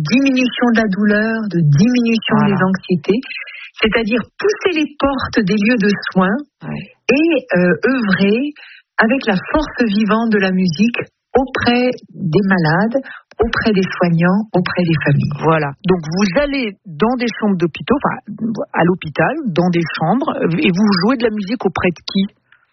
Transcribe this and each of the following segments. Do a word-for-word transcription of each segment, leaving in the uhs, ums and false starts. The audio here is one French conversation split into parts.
diminution de la douleur, de diminution voilà. des anxiétés, c'est-à-dire pousser les portes des lieux de soins ouais. et euh, œuvrer avec la force vivante de la musique auprès des malades, auprès des soignants, auprès des familles. Voilà. Donc vous allez dans des chambres d'hôpitaux, enfin à l'hôpital, dans des chambres, et vous jouez de la musique auprès de qui ?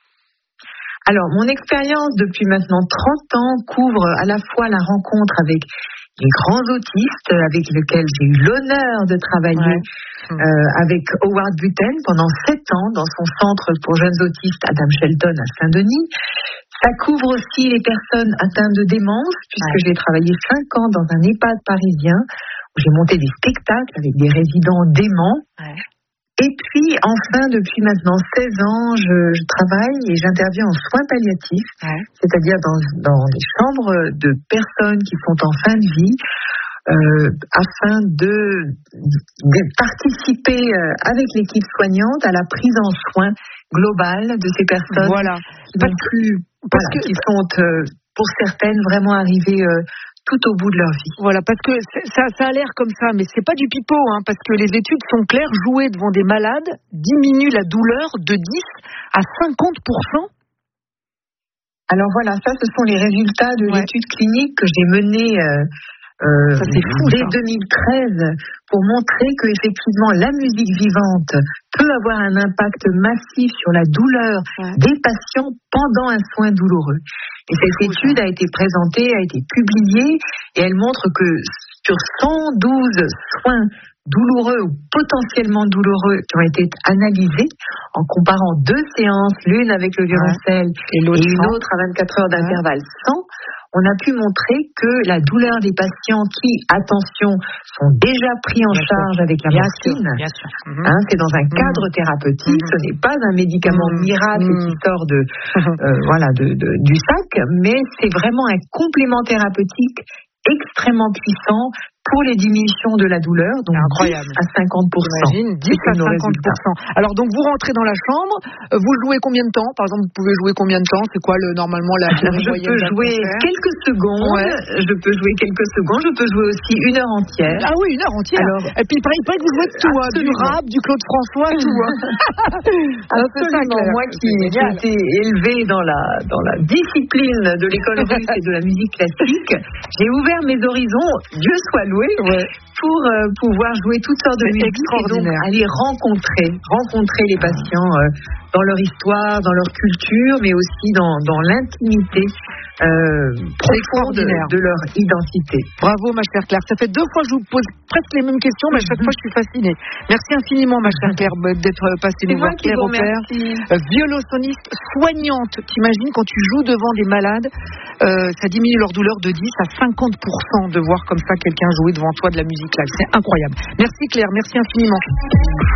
Alors, mon expérience depuis maintenant trente ans couvre à la fois la rencontre avec les grands autistes, avec lesquels j'ai eu l'honneur de travailler ouais. euh, avec Howard Buten pendant sept ans dans son centre pour jeunes autistes Adam Shelton à Saint-Denis. Ça couvre aussi les personnes atteintes de démence, puisque ouais. j'ai travaillé cinq ans dans un EHPAD parisien où j'ai monté des spectacles avec des résidents déments. Ouais. Et puis, enfin, depuis maintenant seize ans, je, je travaille et j'interviens en soins palliatifs, ouais. c'est-à-dire dans, dans des chambres de personnes qui sont en fin de vie, euh, afin de, de participer euh, avec l'équipe soignante à la prise en soin globale de ces personnes voilà. qui, parce plus, parce voilà, que, qui sont, euh, pour certaines, vraiment arrivées euh, tout au bout de leur vie. Voilà, parce que ça, ça a l'air comme ça, mais c'est pas du pipeau, hein, parce que les études sont claires, jouer devant des malades diminue la douleur de dix à cinquante pour cent. Alors voilà, ça, ce sont les résultats de ouais. l'étude clinique que j'ai menée euh, euh, ça, c'est fou, dès ça. deux mille treize pour montrer que effectivement la musique vivante peut avoir un impact massif sur la douleur ouais. des patients pendant un soin douloureux. Et cette étude a été présentée, a été publiée, et elle montre que sur cent douze soins douloureux ou potentiellement douloureux qui ont été analysés, en comparant deux séances, l'une avec le violoncelle ouais. et, et une autre à vingt-quatre heures d'intervalle ouais. sans, on a pu montrer que la douleur des patients qui, attention, sont déjà pris en bien charge sûr. Avec la morphine, bien sûr. Mmh. Hein, c'est dans un cadre mmh. thérapeutique, mmh. ce n'est pas un médicament mmh. miracle mmh. qui sort de, euh, voilà, de, de, du sac, mais c'est vraiment un complément thérapeutique extrêmement puissant pour les diminutions de la douleur, donc incroyable. dix à cinquante pour cent. Imagine, dix à cinquante pour cent. Alors donc vous rentrez dans la chambre, vous jouez combien de temps ? Par exemple, vous pouvez jouer combien de temps ? C'est quoi le, normalement la durée moyenne ? Je peux jouer quelques secondes, ouais. je peux jouer quelques secondes, je peux jouer aussi une heure entière. Ah oui, une heure entière. Alors, et puis il paraît que vous jouez de tout, hein, du rap, du Claude François, tout. Hein. Alors, c'est ça, moi qui ai été élevée dans la, dans la discipline de l'école russe et de la musique classique, j'ai ouvert mes horizons, Dieu soit loué, ouais. pour euh, pouvoir jouer toutes sortes de musique et donc aller rencontrer, rencontrer les patients euh, dans leur histoire, dans leur culture, mais aussi dans, dans l'intimité euh, profonde de leur identité. Bravo ma chère Claire, ça fait deux fois que je vous pose presque les mêmes questions, mais à chaque fois je suis fascinée. Merci infiniment ma chère Claire d'être passée nous voir. Claire Aupert, euh, violoncelliste soignante. T'imagines quand tu joues devant des malades, euh, ça diminue leur douleur de dix à cinquante pour cent de voir comme ça quelqu'un jouer devant toi de la musique live. C'est incroyable. Merci Claire, merci infiniment.